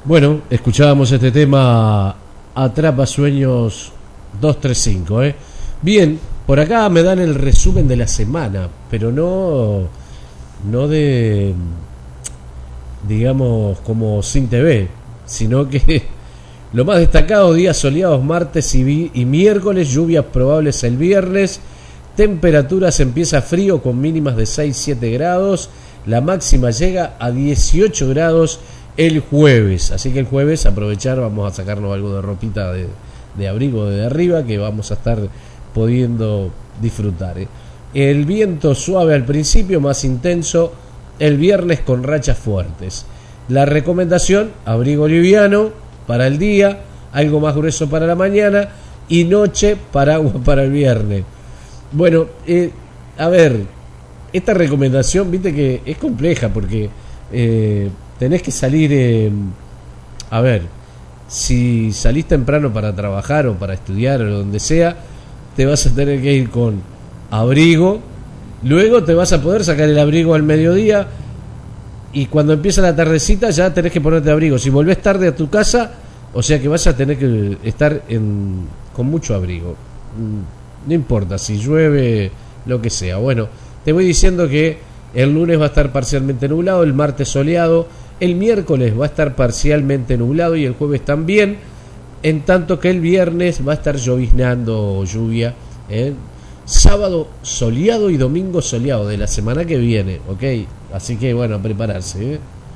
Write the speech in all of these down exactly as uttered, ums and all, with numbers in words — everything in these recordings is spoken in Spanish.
Bueno, escuchábamos este tema Atrapa Sueños dos tres cinco, ¿eh? Bien, por acá me dan el resumen de la semana, pero no no de, digamos, como Sin T V, sino que lo más destacado: días soleados martes y, vi, y miércoles, lluvias probables el viernes, temperaturas empieza frío con mínimas de seis siete grados, la máxima llega a dieciocho grados el jueves, así que el jueves aprovechar, vamos a sacarnos algo de ropita de, de abrigo de arriba que vamos a estar pudiendo disfrutar, ¿eh? El viento suave al principio, más intenso el viernes con rachas fuertes. La recomendación: abrigo liviano para el día, algo más grueso para la mañana y noche, paraguas para el viernes. Bueno, eh, a ver, esta recomendación, viste que es compleja porque eh, tenés que salir, eh, a ver, si salís temprano para trabajar o para estudiar o donde sea, te vas a tener que ir con abrigo, luego te vas a poder sacar el abrigo al mediodía y cuando empieza la tardecita ya tenés que ponerte abrigo. Si volvés tarde a tu casa, o sea que vas a tener que estar en, con mucho abrigo. No importa si llueve, lo que sea. Bueno, te voy diciendo que el lunes va a estar parcialmente nublado, el martes soleado, el miércoles va a estar parcialmente nublado y el jueves también, en tanto que el viernes va a estar lloviznando o lluvia, ¿eh? Sábado soleado y domingo soleado de la semana que viene, ¿ok? Así que bueno, a prepararse, ¿eh?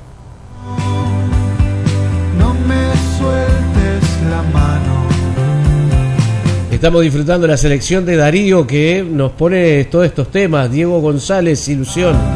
No me sueltes la mano. Estamos disfrutando la selección de Darío, que nos pone todos estos temas. Diego González, Ilusión.